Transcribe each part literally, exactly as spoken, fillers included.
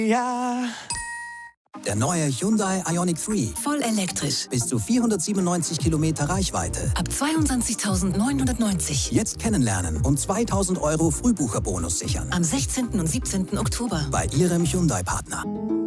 Ja. Der neue Hyundai Ioniq drei. Voll elektrisch. Bis zu vierhundertsiebenundneunzig Kilometer Reichweite. Ab zweiundzwanzigtausendneunhundertneunzig. Jetzt kennenlernen und zweitausend Euro Frühbucherbonus sichern. Am sechzehnten und siebzehnten Oktober. Bei Ihrem Hyundai-Partner.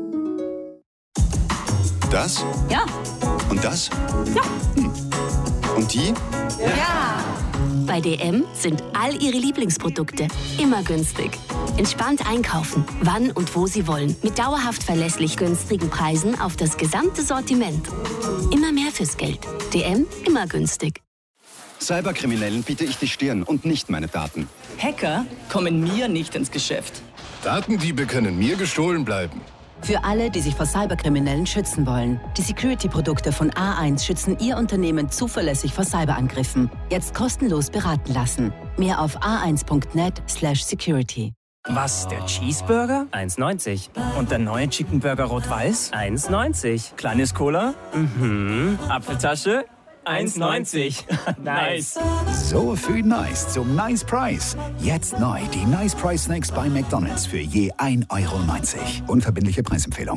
Das? Ja. Und das? Ja. Hm. Und die? Ja. Bei D M sind all Ihre Lieblingsprodukte immer günstig. Entspannt einkaufen, wann und wo Sie wollen. Mit dauerhaft verlässlich günstigen Preisen auf das gesamte Sortiment. Immer mehr fürs Geld. D M, immer günstig. Cyberkriminellen biete ich die Stirn und nicht meine Daten. Hacker kommen mir nicht ins Geschäft. Datendiebe können mir gestohlen bleiben. Für alle, die sich vor Cyberkriminellen schützen wollen. Die Security-Produkte von A eins schützen Ihr Unternehmen zuverlässig vor Cyberangriffen. Jetzt kostenlos beraten lassen. Mehr auf a eins punkt net slash security. Was, der Cheeseburger? eins neunzig. Und der neue Chicken Burger Rot-Weiß? eins neunzig. Kleines Cola? Mhm. Apfeltasche? eins neunzig. Nice. So viel Nice zum Nice Price. Jetzt neu die Nice Price Snacks bei McDonald's für je ein Euro neunzig. Unverbindliche Preisempfehlung.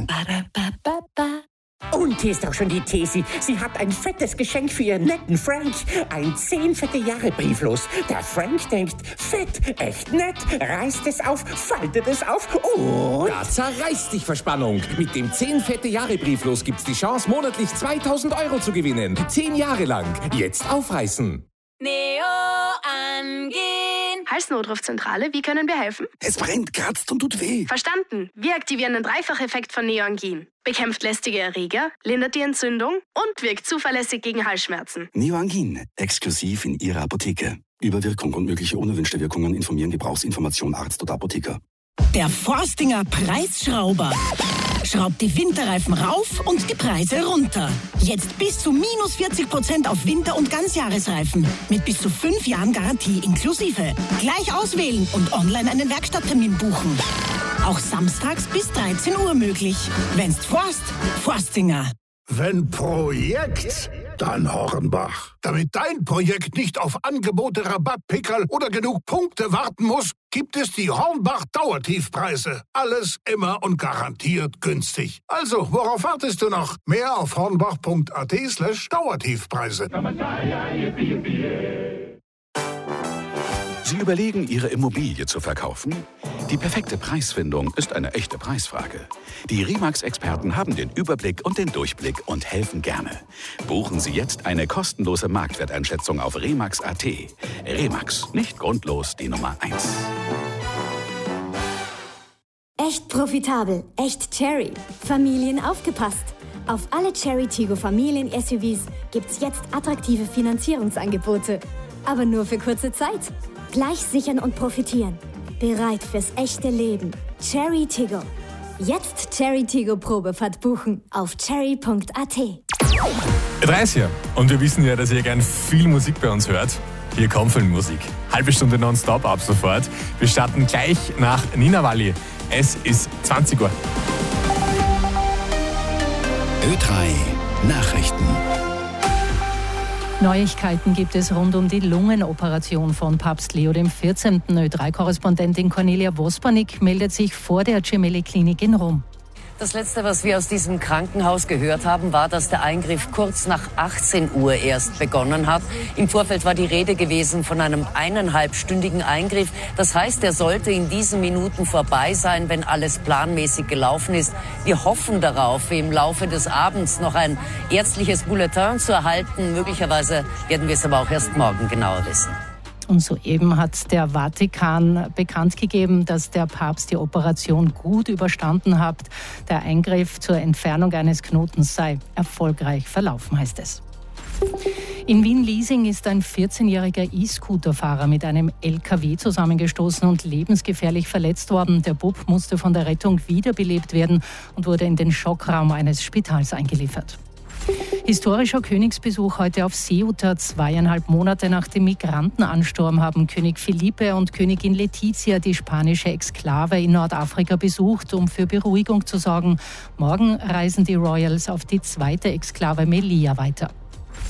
Und hier ist auch schon die Thesi. Sie hat ein fettes Geschenk für ihren netten Frank. Ein zehn fette Jahre Brieflos. Der Frank denkt, fett, echt nett, reißt es auf, faltet es auf und... Da zerreißt dich Verspannung. Mit dem zehn fette Jahre Brieflos gibt's die Chance, monatlich zweitausend Euro zu gewinnen. Zehn Jahre lang. Jetzt aufreißen. Neo angehen. Halsnotrufzentrale, wie können wir helfen? Es brennt, kratzt und tut weh. Verstanden. Wir aktivieren den Dreifacheffekt von Neoangin. Bekämpft lästige Erreger, lindert die Entzündung und wirkt zuverlässig gegen Halsschmerzen. Neoangin, exklusiv in Ihrer Apotheke. Über Wirkung und mögliche unerwünschte Wirkungen informieren Gebrauchsinformation Arzt oder Apotheker. Der Forstinger Preisschrauber schraubt die Winterreifen rauf und die Preise runter. Jetzt bis zu minus vierzig Prozent auf Winter- und Ganzjahresreifen. Mit bis zu fünf Jahren Garantie inklusive. Gleich auswählen und online einen Werkstatttermin buchen. Auch samstags bis dreizehn Uhr möglich. Wenn's Forst, Forstinger. Wenn Projekt, dann Hornbach. Damit dein Projekt nicht auf Angebote, Rabattpickerl oder genug Punkte warten muss, gibt es die Hornbach Dauertiefpreise. Alles immer und garantiert günstig. Also, worauf wartest du noch? Mehr auf hornbach.at slash Dauertiefpreise. Sie überlegen, Ihre Immobilie zu verkaufen? Die perfekte Preisfindung ist eine echte Preisfrage. Die Remax-Experten haben den Überblick und den Durchblick und helfen gerne. Buchen Sie jetzt eine kostenlose Marktwerteinschätzung auf remax punkt at. Remax, nicht grundlos die Nummer eins. Echt profitabel, echt Cherry. Familien aufgepasst. Auf alle Cherry Tiggo Familien-S U Vs gibt's jetzt attraktive Finanzierungsangebote. Aber nur für kurze Zeit. Gleich sichern und profitieren. Bereit fürs echte Leben. Cherry Tiggo. Jetzt Cherry Tiggo Probefahrt buchen auf cherry punkt at. drei ist hier und wir wissen ja, dass ihr gern viel Musik bei uns hört. Hier kommt Filmmusik. Halbe Stunde nonstop ab sofort. Wir starten gleich nach Nina Walli. Es ist zwanzig Uhr. Ö drei Nachrichten. Neuigkeiten gibt es rund um die Lungenoperation von Papst Leo der vierzehnten. Ö drei Korrespondentin Cornelia Wospanik meldet sich vor der Gemelli-Klinik in Rom. Das Letzte, was wir aus diesem Krankenhaus gehört haben, war, dass der Eingriff kurz nach achtzehn Uhr erst begonnen hat. Im Vorfeld war die Rede gewesen von einem eineinhalbstündigen Eingriff. Das heißt, er sollte in diesen Minuten vorbei sein, wenn alles planmäßig gelaufen ist. Wir hoffen darauf, im Laufe des Abends noch ein ärztliches Bulletin zu erhalten. Möglicherweise werden wir es aber auch erst morgen genauer wissen. Und soeben hat der Vatikan bekannt gegeben, dass der Papst die Operation gut überstanden hat. Der Eingriff zur Entfernung eines Knotens sei erfolgreich verlaufen, heißt es. In Wien-Liesing ist ein vierzehnjähriger E-Scooter-Fahrer mit einem L K W zusammengestoßen und lebensgefährlich verletzt worden. Der Bub musste von der Rettung wiederbelebt werden und wurde in den Schockraum eines Spitals eingeliefert. Historischer Königsbesuch heute auf Ceuta. Zweieinhalb Monate nach dem Migrantenansturm haben König Felipe und Königin Letizia die spanische Exklave in Nordafrika besucht, um für Beruhigung zu sorgen. Morgen reisen die Royals auf die zweite Exklave Melilla weiter.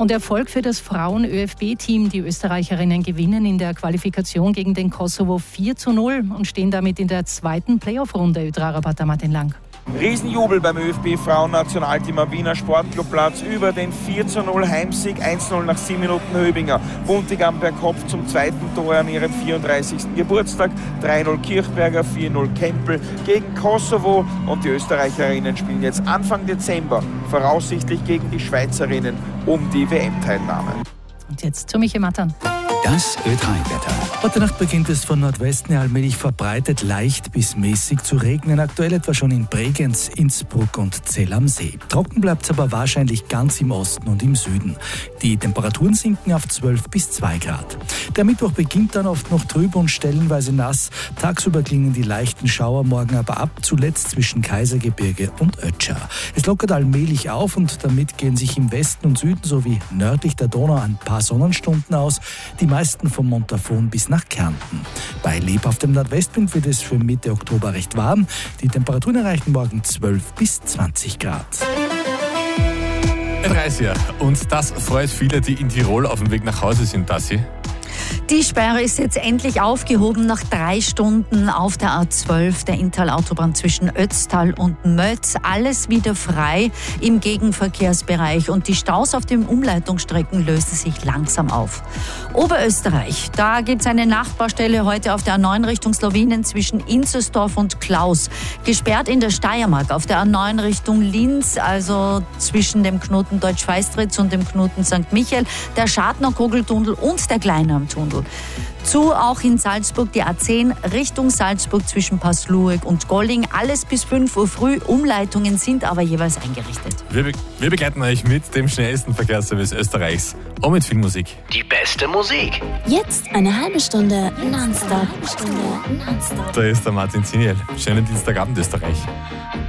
Und Erfolg für das Frauen-ÖFB-Team. Die Österreicherinnen gewinnen in der Qualifikation gegen den Kosovo vier zu null und stehen damit in der zweiten Playoff-Runde. Ötra Rabatta Martin Lang. Riesenjubel beim ÖFB-Frauen-Nationalteam am Wiener Sportclubplatz über den vier zu null Heimsieg, eins zu null nach sieben Minuten Höbinger. Buntigam per Kopf zum zweiten Tor an ihrem vierunddreißigsten Geburtstag. drei null Kirchberger, vier null Kempel gegen Kosovo. Und die Österreicherinnen spielen jetzt Anfang Dezember voraussichtlich gegen die Schweizerinnen um die W M-Teilnahme. Und jetzt zu Michi Mattern. Das Ö drei Wetter. Heute Nacht beginnt es von Nordwesten her allmählich verbreitet leicht bis mäßig zu regnen. Aktuell etwa schon in Bregenz, Innsbruck und Zell am See. Trocken bleibt es aber wahrscheinlich ganz im Osten und im Süden. Die Temperaturen sinken auf zwölf bis zwei Grad. Der Mittwoch beginnt dann oft noch trüb und stellenweise nass. Tagsüber klingen die leichten Schauer morgen aber ab, zuletzt zwischen Kaisergebirge und Ötscher. Es lockert allmählich auf und damit gehen sich im Westen und Süden sowie nördlich der Donau ein paar Sonnenstunden aus. Die meisten vom Montafon bis nach Kärnten. Bei lebhaftem Nordwestwind wird es für Mitte Oktober recht warm. Die Temperaturen erreichen morgen zwölf bis zwanzig Grad. dreißig. Und das freut viele, die in Tirol auf dem Weg nach Hause sind, Tassi. Die Sperre ist jetzt endlich aufgehoben nach drei Stunden auf der A zwölf, der Inntal-Autobahn zwischen Ötztal und Mötz. Alles wieder frei im Gegenverkehrsbereich und die Staus auf den Umleitungsstrecken lösen sich langsam auf. Oberösterreich, da gibt es eine Nachtbaustelle heute auf der A neun Richtung Slowenien zwischen Inzersdorf und Klaus. Gesperrt in der Steiermark auf der A neun Richtung Linz, also zwischen dem Knoten Deutsch-Feistritz und dem Knoten Sankt Michael, der Schadner-Kogeltunnel und der Kleinarmtunnel. Zu auch in Salzburg die A zehn Richtung Salzburg zwischen Passlueg und Golling. Alles bis fünf Uhr früh. Umleitungen sind aber jeweils eingerichtet. Wir, be- wir begleiten euch mit dem schnellsten Verkehrsservice Österreichs und mit viel Musik. Die beste Musik. Jetzt eine halbe Stunde nonstop. Stunde nonstop. Da ist der Martin Ziniel. Schönen Dienstagabend, Österreich.